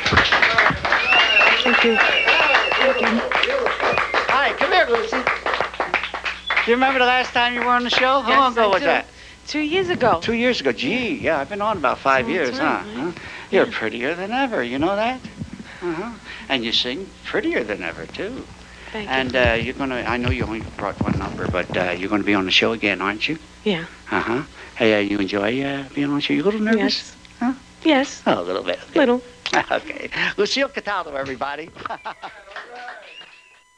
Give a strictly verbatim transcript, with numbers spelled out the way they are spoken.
Thank you. Thank you. Hi, come here, Lucy. Do you remember the last time you were on the show? How Yes, long ago I was do. that? Two years ago. Two years ago. Gee, yeah, I've been on about five Long years, time, huh? right? huh? You're Yeah. prettier than ever, you know that? Uh-huh. And you sing prettier than ever, too. Thank And you. uh, you're going to, I know you only brought one number, but uh, you're going to be on the show again, aren't you? Yeah. Uh-huh. Hey, uh, you enjoy uh, being on the show? You a little nervous? Yes. Huh? Yes. Oh, a little bit. Okay. Little. Okay. Lucille Cataldo, everybody.